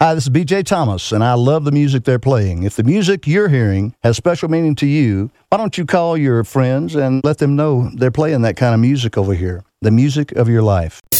Hi, this is BJ Thomas, and I love the music they're playing. If the music you're hearing has special meaning to you, why don't you call your friends and let them know they're playing that kind of music over here, the music of your life.